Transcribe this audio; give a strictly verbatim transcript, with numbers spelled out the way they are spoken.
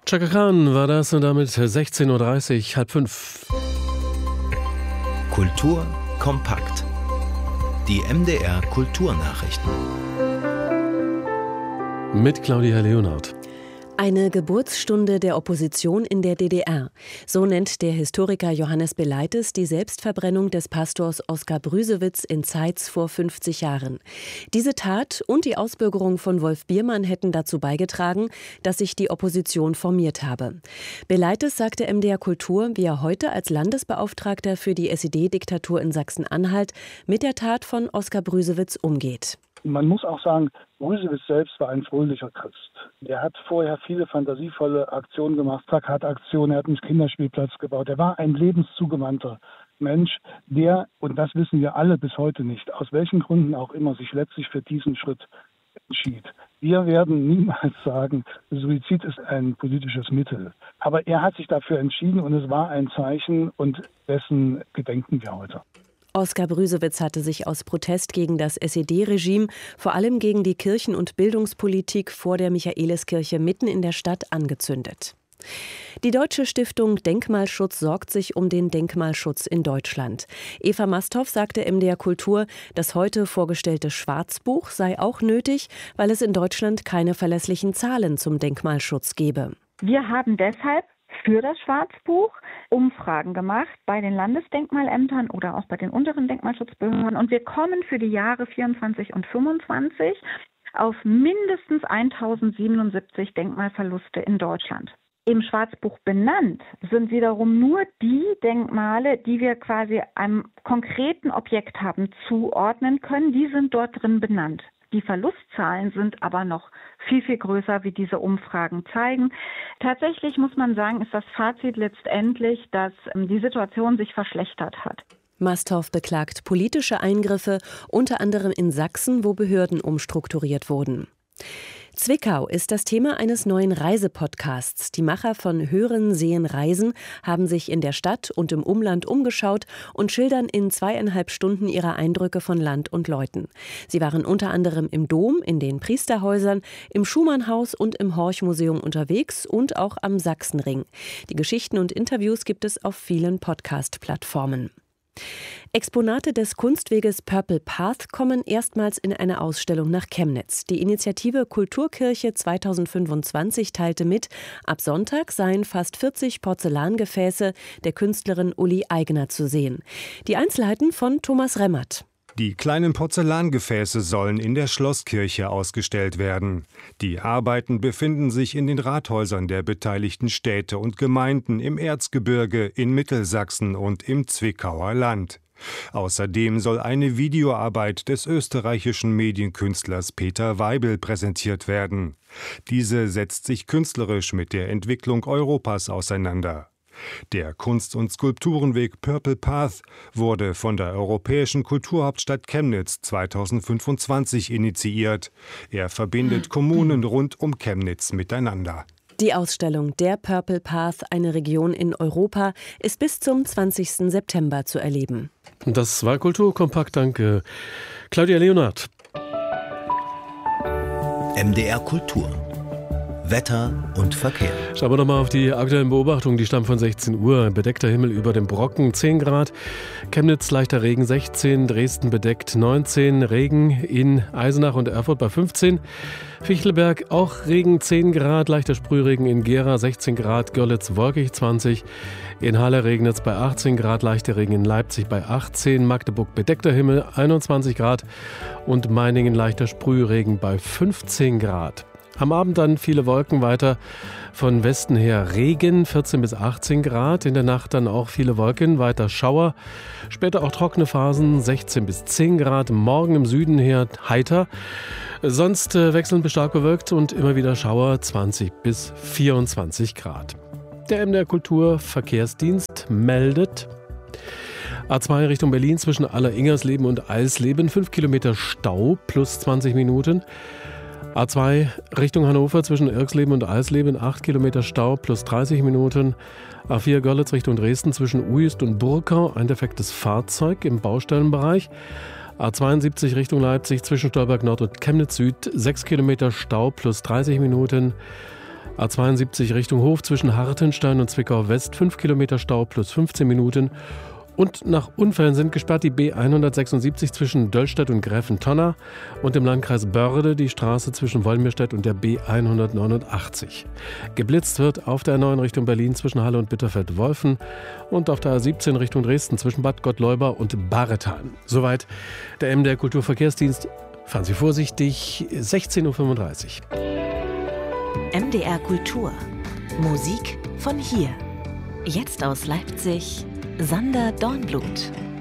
Chaka Khan war das und damit sechzehn Uhr dreißig, halb fünf. Kultur kompakt. Die M D R Kulturnachrichten. Mit Claudia Leonhardt. Eine Geburtsstunde der Opposition in der D D R. So nennt der Historiker Johannes Beleites die Selbstverbrennung des Pastors Oskar Brüsewitz in Zeitz vor fünfzig Jahren. Diese Tat und die Ausbürgerung von Wolf Biermann hätten dazu beigetragen, dass sich die Opposition formiert habe. Beleites sagte M D R Kultur, wie er heute als Landesbeauftragter für die S E D-Diktatur in Sachsen-Anhalt mit der Tat von Oskar Brüsewitz umgeht. Man muss auch sagen, Brüsewitz selbst war ein fröhlicher Christ. Er hat vorher viele fantasievolle Aktionen gemacht, Plakataktionen, er hat einen Kinderspielplatz gebaut. Er war ein lebenszugewandter Mensch, der, und das wissen wir alle bis heute nicht, aus welchen Gründen auch immer, sich letztlich für diesen Schritt entschied. Wir werden niemals sagen, Suizid ist ein politisches Mittel. Aber er hat sich dafür entschieden und es war ein Zeichen und dessen gedenken wir heute. Oskar Brüsewitz hatte sich aus Protest gegen das S E D-Regime, vor allem gegen die Kirchen- und Bildungspolitik vor der Michaeliskirche mitten in der Stadt angezündet. Die Deutsche Stiftung Denkmalschutz sorgt sich um den Denkmalschutz in Deutschland. Eva Masthoff sagte M D R Kultur, das heute vorgestellte Schwarzbuch sei auch nötig, weil es in Deutschland keine verlässlichen Zahlen zum Denkmalschutz gebe. Wir haben deshalb für das Schwarzbuch Umfragen gemacht bei den Landesdenkmalämtern oder auch bei den unteren Denkmalschutzbehörden. Und wir kommen für die Jahre vierundzwanzig und fünfundzwanzig auf mindestens tausendsiebenundsiebzig Denkmalverluste in Deutschland. Im Schwarzbuch benannt sind wiederum nur die Denkmale, die wir quasi einem konkreten Objekt haben zuordnen können. Die sind dort drin benannt. Die Verlustzahlen sind aber noch viel, viel größer, wie diese Umfragen zeigen. Tatsächlich muss man sagen, ist das Fazit letztendlich, dass die Situation sich verschlechtert hat. Masthoff beklagt politische Eingriffe, unter anderem in Sachsen, wo Behörden umstrukturiert wurden. Zwickau ist das Thema eines neuen Reisepodcasts. Die Macher von Hören, Sehen, Reisen haben sich in der Stadt und im Umland umgeschaut und schildern in zweieinhalb Stunden ihre Eindrücke von Land und Leuten. Sie waren unter anderem im Dom, in den Priesterhäusern, im Schumannhaus und im Horch-Museum unterwegs und auch am Sachsenring. Die Geschichten und Interviews gibt es auf vielen Podcast-Plattformen. Exponate des Kunstweges Purple Path kommen erstmals in eine Ausstellung nach Chemnitz. Die Initiative Kulturkirche zweitausendfünfundzwanzig teilte mit, ab Sonntag seien fast vierzig Porzellangefäße der Künstlerin Uli Aigner zu sehen. Die Einzelheiten von Thomas Remmert. Die kleinen Porzellangefäße sollen in der Schlosskirche ausgestellt werden. Die Arbeiten befinden sich in den Rathäusern der beteiligten Städte und Gemeinden im Erzgebirge, in Mittelsachsen und im Zwickauer Land. Außerdem soll eine Videoarbeit des österreichischen Medienkünstlers Peter Weibel präsentiert werden. Diese setzt sich künstlerisch mit der Entwicklung Europas auseinander. Der Kunst- und Skulpturenweg Purple Path wurde von der Europäischen Kulturhauptstadt Chemnitz zweitausendfünfundzwanzig initiiert. Er verbindet Kommunen rund um Chemnitz miteinander. Die Ausstellung Der Purple Path, eine Region in Europa, ist bis zum zwanzigsten September zu erleben. Das war Kulturkompakt, danke. Claudia Leonhardt. M D R Kultur. Wetter und Verkehr. Schauen wir doch mal auf die aktuellen Beobachtungen. Die stammen von sechzehn Uhr. Bedeckter Himmel über dem Brocken, zehn Grad. Chemnitz leichter Regen, sechzehn. Dresden bedeckt, neunzehn. Regen in Eisenach und Erfurt bei fünfzehn. Fichtelberg auch Regen, zehn Grad. Leichter Sprühregen in Gera, sechzehn Grad. Görlitz wolkig, zwanzig. In Halle regnet es bei achtzehn Grad. Leichter Regen in Leipzig bei achtzehn. Magdeburg bedeckter Himmel, einundzwanzig Grad. Und Meiningen leichter Sprühregen bei fünfzehn Grad. Am Abend dann viele Wolken, weiter von Westen her Regen, vierzehn bis achtzehn Grad. In der Nacht dann auch viele Wolken, weiter Schauer. Später auch trockene Phasen, sechzehn bis zehn Grad. Morgen im Süden her heiter. Sonst äh, wechselnd bis stark bewölkt und immer wieder Schauer, zwanzig bis vierundzwanzig Grad. Der M D R Kultur Verkehrsdienst meldet: A zwei Richtung Berlin zwischen Aller-Ingersleben und Eisleben, fünf Kilometer Stau plus zwanzig Minuten. A zwei Richtung Hannover zwischen Irxleben und Eisleben, acht Kilometer Stau plus dreißig Minuten. A vier Görlitz Richtung Dresden zwischen Uist und Burkau, ein defektes Fahrzeug im Baustellenbereich. A zweiundsiebzig Richtung Leipzig zwischen Stolberg Nord und Chemnitz Süd, sechs Kilometer Stau plus dreißig Minuten. A zweiundsiebzig Richtung Hof zwischen Hartenstein und Zwickau West, fünf Kilometer Stau plus fünfzehn Minuten. Und nach Unfällen sind gesperrt die B hundertsechsundsiebzig zwischen Döllstedt und Gräfentonner und im Landkreis Börde die Straße zwischen Wolmirstedt und der B hundertneunundachtzig. Geblitzt wird auf der A neun Richtung Berlin zwischen Halle und Bitterfeld-Wolfen und auf der A siebzehn Richtung Dresden zwischen Bad Gottleuba und Baretal. Soweit der M D R Kulturverkehrsdienst. Fahren Sie vorsichtig, sechzehn Uhr fünfunddreißig. M D R Kultur. Musik von hier. Jetzt aus Leipzig, Sander Dornblut.